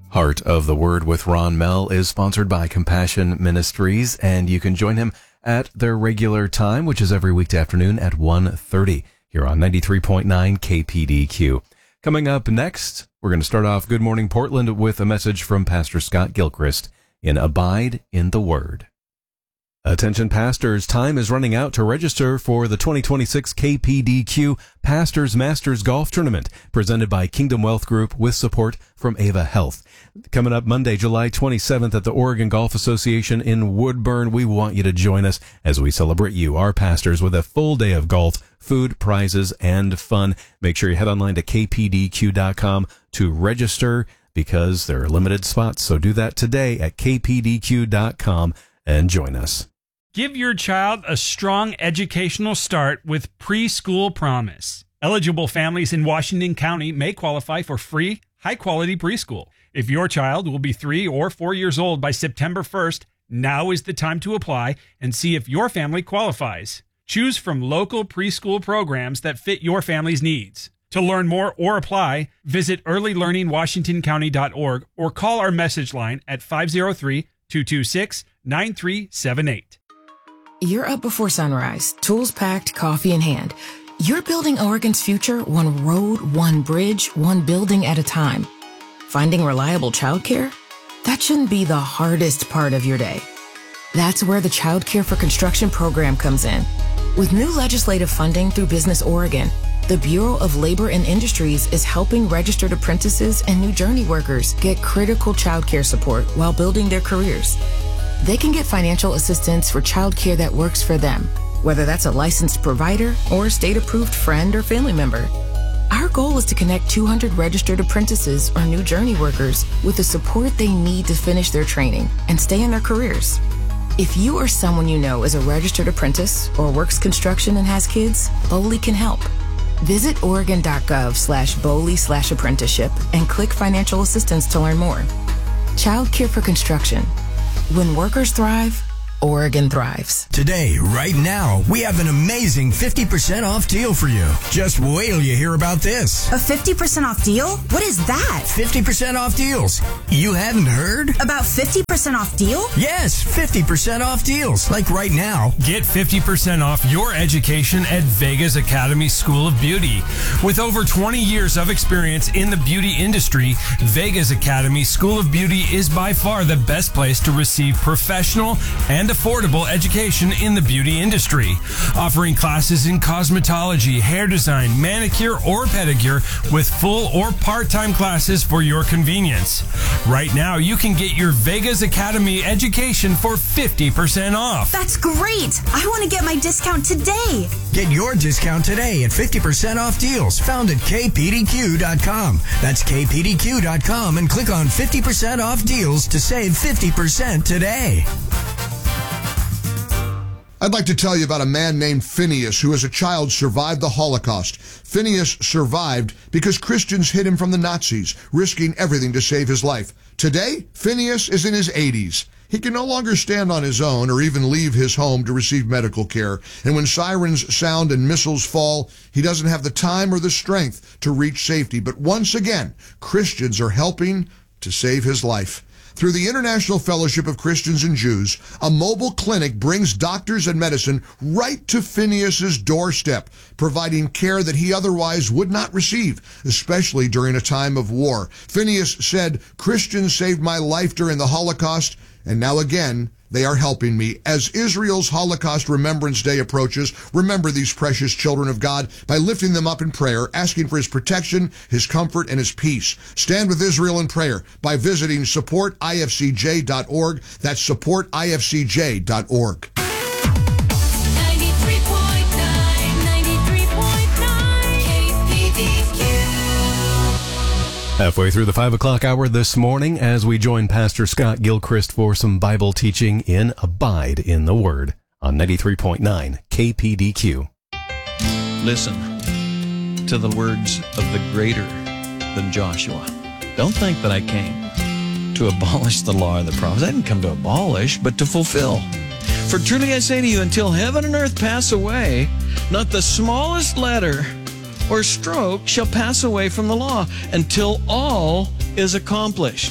Heart of the Word with Ron Mell is sponsored by Compassion Ministries, and you can join him at their regular time, which is every weekday afternoon at 1:30 here on 93.9 KPDQ. Coming up next, we're going to start off Good Morning Portland with a message from Pastor Scott Gilchrist in Abide in the Word. Attention pastors, time is running out to register for the 2026 KPDQ Pastors Masters Golf Tournament presented by Kingdom Wealth Group with support from Ava Health. Coming up Monday, July 27th at the Oregon Golf Association in Woodburn. We want you to join us as we celebrate you, our pastors, with a full day of golf, food, prizes, and fun. Make sure you head online to kpdq.com to register because there are limited spots. So do that today at kpdq.com and join us. Give your child a strong educational start with Preschool Promise. Eligible families in Washington County may qualify for free, high-quality preschool. If your child will be 3 or 4 years old by September 1st, now is the time to apply and see if your family qualifies. Choose from local preschool programs that fit your family's needs. To learn more or apply, visit earlylearningwashingtoncounty.org or call our message line at 503-226-9378. You're up before sunrise, tools packed, coffee in hand. You're building Oregon's future one road, one bridge, one building at a time. Finding reliable childcare? That shouldn't be the hardest part of your day. That's where the Child Care for Construction program comes in. With new legislative funding through Business Oregon, the Bureau of Labor and Industries is helping registered apprentices and new journey workers get critical childcare support while building their careers. They can get financial assistance for childcare that works for them, whether that's a licensed provider or a state-approved friend or family member. Our goal is to connect 200 registered apprentices or new journey workers with the support they need to finish their training and stay in their careers. If you or someone you know is a registered apprentice or works construction and has kids, BOLI can help. Visit oregon.gov/BOLI/apprenticeship and click financial assistance to learn more. Child Care for Construction. When workers thrive, Oregon thrives. Today, right now, we have an amazing 50% off deal for you. Just wait till you hear about this. A 50% off deal? What is that? 50% off deals. You haven't heard? About 50% off deal? Yes, 50% off deals. Like right now. Get 50% off your education at Vegas Academy School of Beauty. With over 20 years of experience in the beauty industry, Vegas Academy School of Beauty is by far the best place to receive professional and affordable education in the beauty industry, offering classes in cosmetology, hair design, manicure, or pedicure with full or part-time classes for your convenience. Right now, you can get your Vegas Academy education for 50% off. That's great! I want to get my discount today. Get your discount today at 50% off deals found at kpdq.com. That's kpdq.com and click on 50% off deals to save 50% today. I'd like to tell you about a man named Phineas who as a child survived the Holocaust. Phineas survived because Christians hid him from the Nazis, risking everything to save his life. Today, Phineas is in his 80s. He can no longer stand on his own or even leave his home to receive medical care. And when sirens sound and missiles fall, he doesn't have the time or the strength to reach safety. But once again, Christians are helping to save his life. Through the International Fellowship of Christians and Jews, a mobile clinic brings doctors and medicine right to Phineas's doorstep, providing care that he otherwise would not receive, especially during a time of war. Phineas said, "Christians saved my life during the Holocaust, and now again, they are helping me." As Israel's Holocaust Remembrance Day approaches, remember these precious children of God by lifting them up in prayer, asking for his protection, his comfort, and his peace. Stand with Israel in prayer by visiting supportifcj.org. That's supportifcj.org. 93.9 KPDQ. Halfway through the 5 o'clock hour this morning as we join Pastor Scott Gilchrist for some Bible teaching in Abide in the Word on 93.9 KPDQ. Listen to the words of the greater than Joshua. Don't think that I came to abolish the law or the prophets. I didn't come to abolish, but to fulfill. For truly I say to you, until heaven and earth pass away, not the smallest letter or stroke shall pass away from the law until all is accomplished.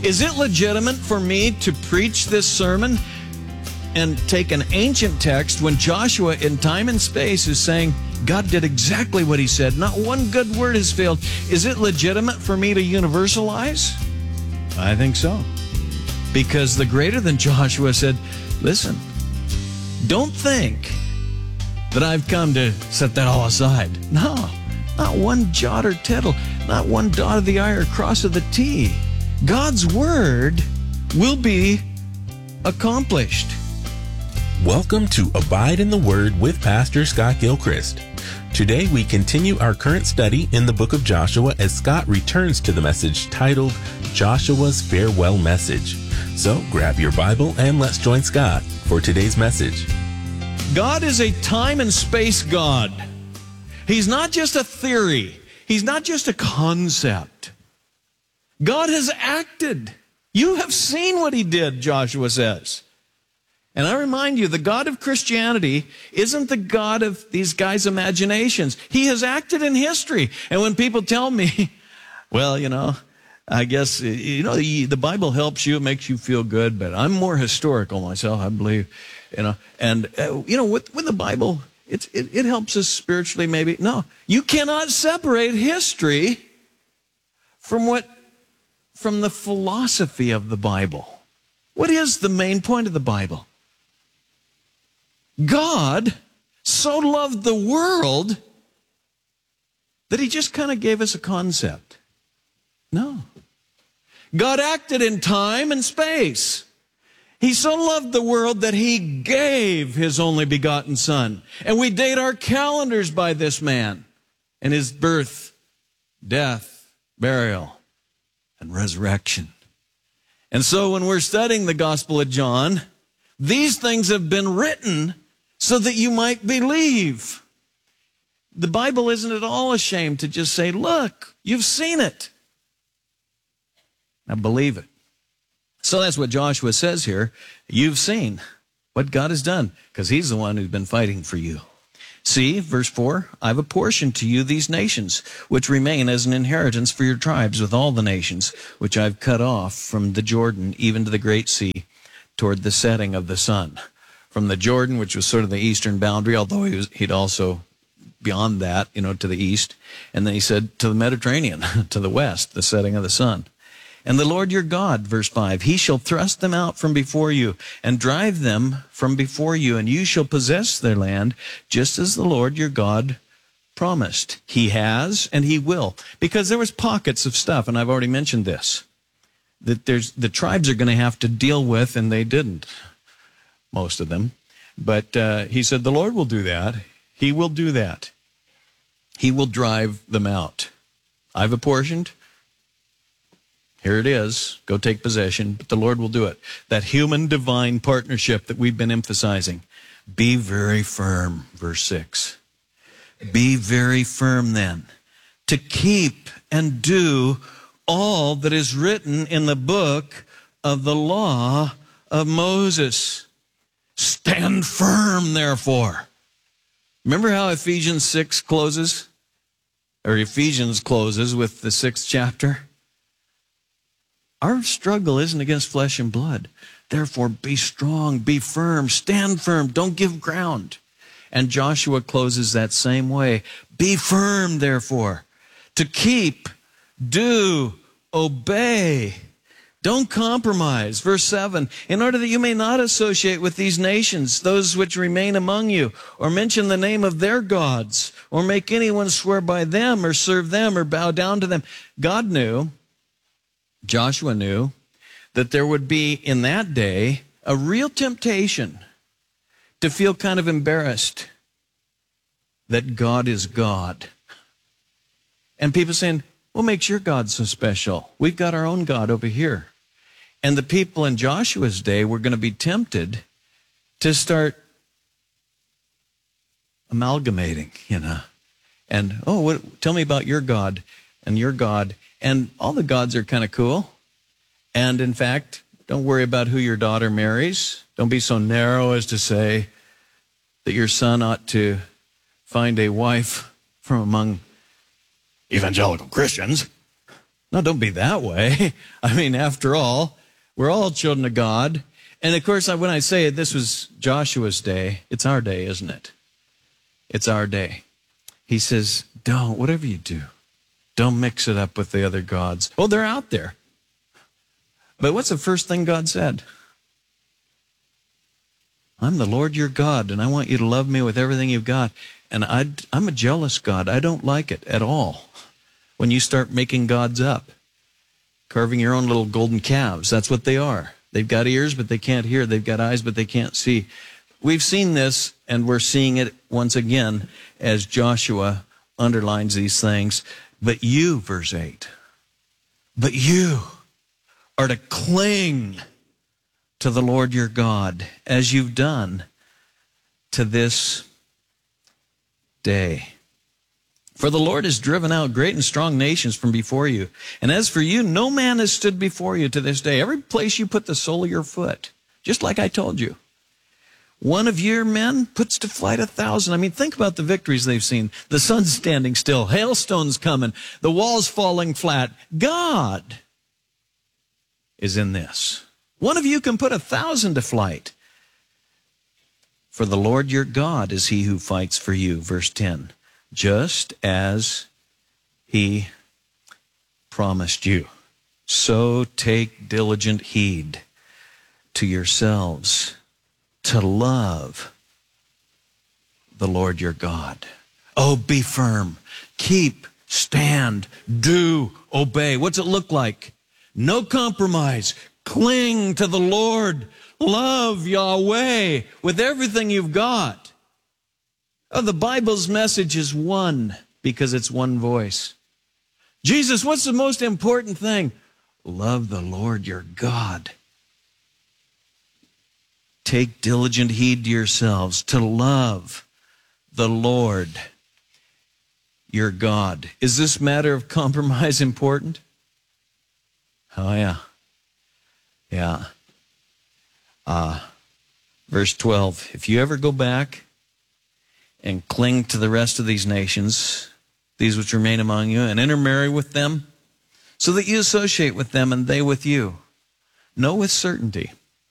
Is it legitimate for me to preach this sermon and take an ancient text when Joshua in time and space is saying God did exactly what he said? Not one good word has failed. Is it legitimate for me to universalize? I think so. Because the greater than Joshua said, listen, don't think that I've come to set that all aside. No, not one jot or tittle, not one dot of the I or cross of the T. God's word will be accomplished. Welcome to Abide in the Word with Pastor Scott Gilchrist. Today we continue our current study in the book of Joshua as Scott returns to the message titled Joshua's Farewell Message. So grab your Bible and let's join Scott for today's message. God is a time and space God. He's not just a theory. He's not just a concept. God has acted. You have seen what he did, Joshua says. And I remind you, the God of Christianity isn't the God of these guys' imaginations. He has acted in history. And when people tell me, well, I guess, the Bible helps you, it makes you feel good, but I'm more historical myself, I believe, And, with the Bible, it helps us spiritually maybe. No, you cannot separate history from the philosophy of the Bible. What is the main point of the Bible? God so loved the world that he just kind of gave us a concept. No. God acted in time and space. He so loved the world that he gave his only begotten Son. And we date our calendars by this man and his birth, death, burial, and resurrection. And so when we're studying the Gospel of John, these things have been written so that you might believe. The Bible isn't at all ashamed to just say, look, you've seen it. Now believe it. So that's what Joshua says here. You've seen what God has done because he's the one who's been fighting for you. See, verse 4, I've apportioned to you these nations, which remain as an inheritance for your tribes with all the nations, which I've cut off from the Jordan, even to the great sea, toward the setting of the sun. From the Jordan, which was sort of the eastern boundary, although he'd also beyond that, to the east. And then he said to the Mediterranean, to the west, the setting of the sun. And the Lord your God, verse 5, he shall thrust them out from before you and drive them from before you, and you shall possess their land, just as the Lord your God promised. He has and he will. Because there was pockets of stuff, and I've already mentioned this, that the tribes are going to have to deal with, and they didn't, most of them. But he said the Lord will do that. He will do that. He will drive them out. I've apportioned. Here it is. Go take possession. But the Lord will do it. That human-divine partnership that we've been emphasizing. Be very firm, verse 6. Be very firm then, to keep and do all that is written in the book of the law of Moses. Stand firm, therefore. Remember how Ephesians 6 closes? Or Ephesians closes with the 6th chapter? Our struggle isn't against flesh and blood. Therefore, be strong, be firm, stand firm, don't give ground. And Joshua closes that same way. Be firm, therefore, to keep, do, obey. Don't compromise. Verse 7, in order that you may not associate with these nations, those which remain among you, or mention the name of their gods, or make anyone swear by them, or serve them, or bow down to them. God knew, Joshua knew, that there would be in that day a real temptation to feel kind of embarrassed that God is God. And people saying, what makes your God so special? We've got our own God over here. And the people in Joshua's day were going to be tempted to start amalgamating, And, tell me about your God and your God. And all the gods are kind of cool. And in fact, don't worry about who your daughter marries. Don't be so narrow as to say that your son ought to find a wife from among evangelical Christians. No, don't be that way. I mean, after all, we're all children of God. And of course, when I say this was Joshua's day, it's our day, isn't it? It's our day. He says, don't, whatever you do, don't mix it up with the other gods. Oh, they're out there. But what's the first thing God said? I'm the Lord your God, and I want you to love me with everything you've got. And I'm a jealous God. I don't like it at all when you start making gods up, carving your own little golden calves. That's what they are. They've got ears, but they can't hear. They've got eyes, but they can't see. We've seen this, and we're seeing it once again as Joshua underlines these things. But you, verse 8, but you are to cling to the Lord your God, as you've done to this day. For the Lord has driven out great and strong nations from before you. And as for you, no man has stood before you to this day. Every place you put the sole of your foot, just like I told you. One of your men puts to flight 1,000. I mean, think about the victories they've seen. The sun's standing still, hailstones coming, the walls falling flat. God is in this. One of you can put 1,000 to flight. For the Lord your God is he who fights for you. Verse 10. Just as he promised you. So take diligent heed to yourselves to love the Lord your God. Oh, be firm. Keep, stand, do, obey. What's it look like? No compromise. Cling to the Lord. Love Yahweh with everything you've got. Oh, the Bible's message is one because it's one voice. Jesus, what's the most important thing? Love the Lord your God. Take diligent heed to yourselves to love the Lord your God. Is this matter of compromise important? Oh, yeah. Yeah. Verse 12, if you ever go back and cling to the rest of these nations, these which remain among you, and intermarry with them, so that you associate with them and they with you, know with certainty